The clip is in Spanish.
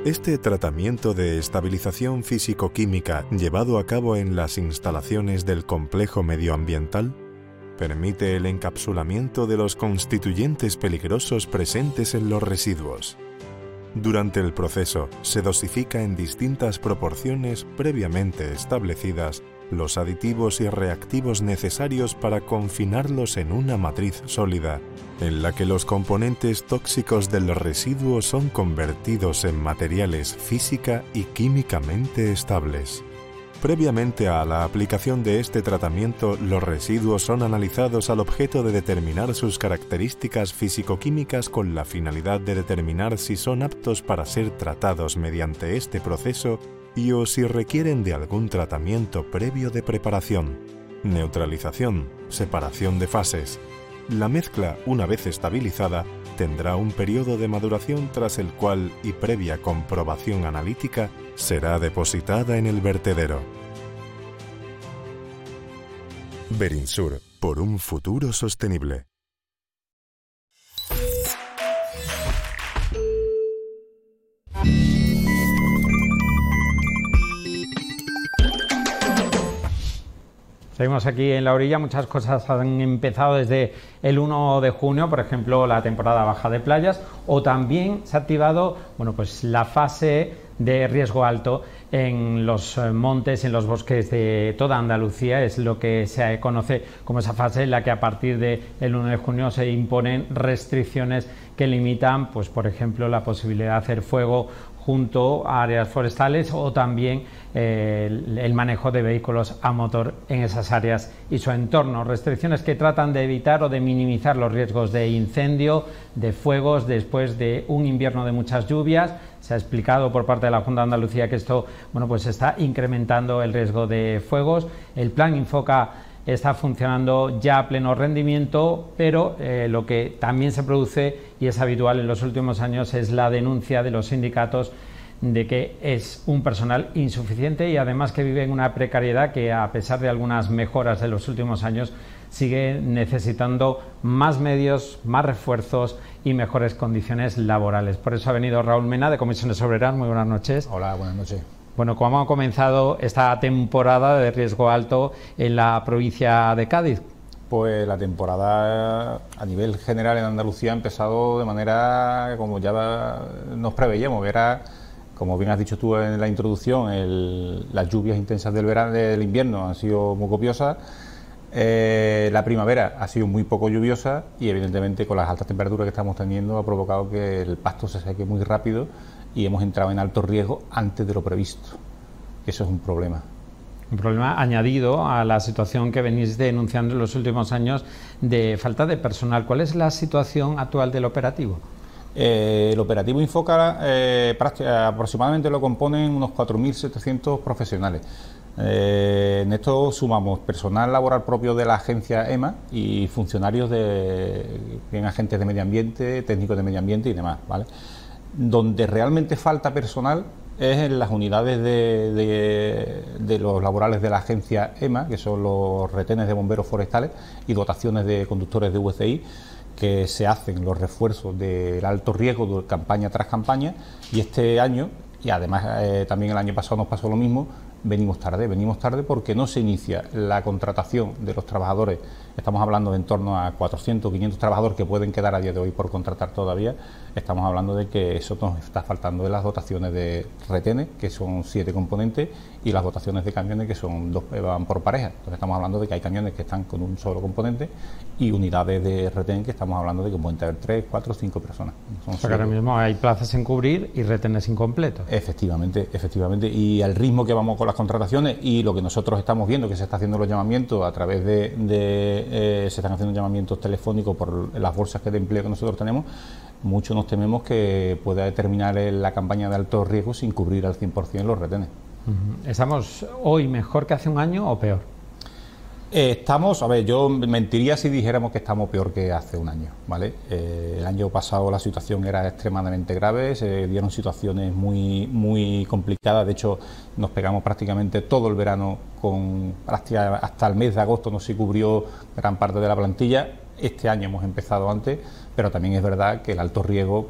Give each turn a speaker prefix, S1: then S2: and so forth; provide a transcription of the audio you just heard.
S1: Este tratamiento de estabilización físico-química llevado a cabo en las instalaciones del complejo medioambiental permite el encapsulamiento de los constituyentes peligrosos presentes en los residuos. Durante el proceso se dosifica en distintas proporciones previamente establecidas los aditivos y reactivos necesarios para confinarlos en una matriz sólida, en la que los componentes tóxicos del residuo son convertidos en materiales física y químicamente estables. Previamente a la aplicación de este tratamiento, los residuos son analizados al objeto de determinar sus características físico-químicas con la finalidad de determinar si son aptos para ser tratados mediante este proceso y o si requieren de algún tratamiento previo de preparación, neutralización, separación de fases. La mezcla, una vez estabilizada, tendrá un periodo de maduración tras el cual, y previa comprobación analítica, será depositada en el vertedero. Berinsur, por un futuro sostenible.
S2: Seguimos aquí en La Orilla. Muchas cosas han empezado desde el 1 de junio, por ejemplo, la temporada baja de playas, o también se ha activado la fase de riesgo alto en los montes, en los bosques de toda Andalucía. Es lo que se conoce como esa fase en la que a partir del 1 de junio se imponen restricciones que limitan, por ejemplo, la posibilidad de hacer fuego junto a áreas forestales o también el manejo de vehículos a motor en esas áreas y su entorno. Restricciones que tratan de evitar o de minimizar los riesgos de incendio, de fuegos después de un invierno de muchas lluvias. Se ha explicado por parte de la Junta de Andalucía que esto está incrementando el riesgo de fuegos. El plan Infoca está funcionando ya a pleno rendimiento, pero lo que también se produce y es habitual en los últimos años es la denuncia de los sindicatos de que es un personal insuficiente y además que vive en una precariedad que, a pesar de algunas mejoras de los últimos años, sigue necesitando más medios, más refuerzos y mejores condiciones laborales. Por eso ha venido Raúl Mena, de Comisiones Obreras. Muy buenas noches.
S3: Hola, buenas noches.
S2: Bueno, ¿cómo ha comenzado esta temporada de riesgo alto en la provincia de Cádiz?
S3: Pues la temporada a nivel general en Andalucía ha empezado de manera como ya nos preveíamos, que era, como bien has dicho tú en la introducción, las lluvias intensas del invierno han sido muy copiosas. La primavera ha sido muy poco lluviosa y evidentemente con las altas temperaturas que estamos teniendo ha provocado que el pasto se seque muy rápido y hemos entrado en alto riesgo antes de lo previsto. Eso es un problema.
S2: Un problema añadido a la situación que venís denunciando en los últimos años de falta de personal. ¿Cuál es la situación actual del operativo?
S3: El operativo Infoca aproximadamente lo componen unos 4.700 profesionales. En esto sumamos personal laboral propio de la agencia EMA y funcionarios bien agentes de medio ambiente, técnicos de medio ambiente y demás, ¿vale? Donde realmente falta personal es en las unidades de los laborales de la agencia EMA, que son los retenes de bomberos forestales y dotaciones de conductores de VCI, que se hacen los refuerzos del alto riesgo de campaña tras campaña, y este año, y además también el año pasado nos pasó lo mismo, venimos tarde porque no se inicia la contratación de los trabajadores. Estamos hablando de en torno a 400 o 500 trabajadores que pueden quedar a día de hoy por contratar todavía. Estamos hablando de que eso nos está faltando de las dotaciones de retenes, que son 7 componentes, y las dotaciones de camiones, que son 2, van por pareja. Entonces estamos hablando de que hay camiones que están con un solo componente y unidades de retén que estamos hablando de que pueden tener 3, 4, 5 personas.
S2: O sea que ahora mismo hay plazas sin cubrir y retenes incompletos.
S3: Efectivamente. Y al ritmo que vamos con las contrataciones y lo que nosotros estamos viendo, que se está haciendo los llamamientos a través se están haciendo llamamientos telefónicos por las bolsas de empleo que nosotros tenemos, mucho nos tememos que pueda terminar la campaña de alto riesgo sin cubrir al 100% los retenes.
S2: ¿Estamos hoy mejor que hace un año o peor?
S3: Yo mentiría si dijéramos que estamos peor que hace un año, ¿vale? El año pasado la situación era extremadamente grave, se dieron situaciones muy complicadas. De hecho, nos pegamos prácticamente todo el verano hasta el mes de agosto no se cubrió gran parte de la plantilla. Este año hemos empezado antes, pero también es verdad que el alto riesgo